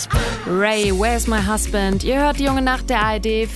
Ray, Where's My Husband? Ihr hört die Junge Nacht der ARD,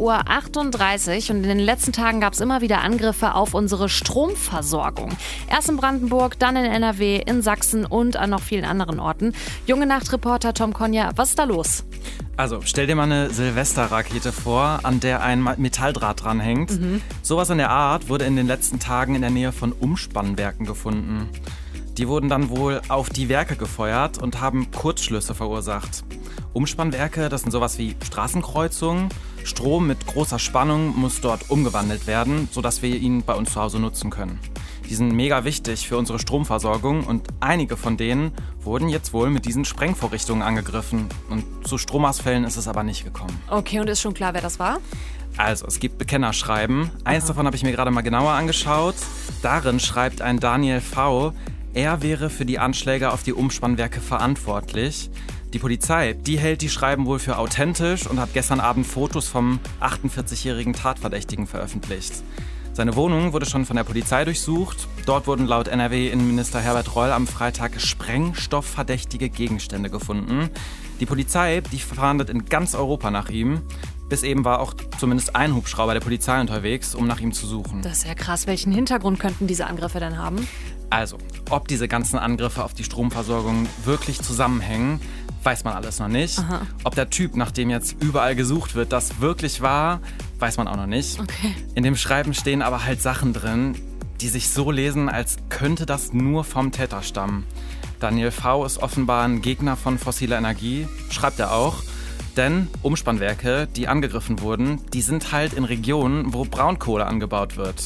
4:38 Uhr. Und in den letzten Tagen gab es immer wieder Angriffe auf unsere Stromversorgung. Erst in Brandenburg, dann in NRW, in Sachsen und an noch vielen anderen Orten. Junge Nacht-Reporter Tom Konja, was ist da los? Also, stell dir mal eine Silvesterrakete vor, an der ein Metalldraht dranhängt. Sowas in der Art wurde in den letzten Tagen in der Nähe von Umspannwerken gefunden. Die wurden dann wohl auf die Werke gefeuert und haben Kurzschlüsse verursacht. Umspannwerke, das sind sowas wie Straßenkreuzungen. Strom mit großer Spannung muss dort umgewandelt werden, sodass wir ihn bei uns zu Hause nutzen können. Die sind mega wichtig für unsere Stromversorgung und einige von denen wurden jetzt wohl mit diesen Sprengvorrichtungen angegriffen. Und zu Stromausfällen ist es aber nicht gekommen. Okay, und ist schon klar, wer das war? Also, es gibt Bekennerschreiben. Eins davon habe ich mir gerade mal genauer angeschaut. Darin schreibt ein Daniel V., er wäre für die Anschläge auf die Umspannwerke verantwortlich. Die Polizei, die hält die Schreiben wohl für authentisch und hat gestern Abend Fotos vom 48-jährigen Tatverdächtigen veröffentlicht. Seine Wohnung wurde schon von der Polizei durchsucht. Dort wurden laut NRW-Innenminister Herbert Reul am Freitag sprengstoffverdächtige Gegenstände gefunden. Die Polizei, die fahndet in ganz Europa nach ihm. Bis eben war auch zumindest ein Hubschrauber der Polizei unterwegs, um nach ihm zu suchen. Das ist ja krass. Welchen Hintergrund könnten diese Angriffe denn haben? Also, ob diese ganzen Angriffe auf die Stromversorgung wirklich zusammenhängen, weiß man alles noch nicht. Aha. Ob der Typ, nach dem jetzt überall gesucht wird, das wirklich war, weiß man auch noch nicht. Okay. In dem Schreiben stehen aber halt Sachen drin, die sich so lesen, als könnte das nur vom Täter stammen. Daniel V. ist offenbar ein Gegner von fossiler Energie, schreibt er auch. Denn Umspannwerke, die angegriffen wurden, die sind halt in Regionen, wo Braunkohle abgebaut wird.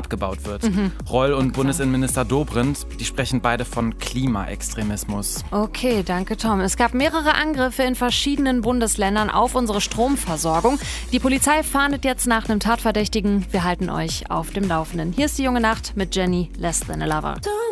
Reul und Bundesinnenminister Dobrindt, die sprechen beide von Klimaextremismus. Okay, danke Tom. Es gab mehrere Angriffe in verschiedenen Bundesländern auf unsere Stromversorgung. Die Polizei fahndet jetzt nach einem Tatverdächtigen. Wir halten euch auf dem Laufenden. Hier ist die Junge Nacht mit Jenny, Less Than a Lover.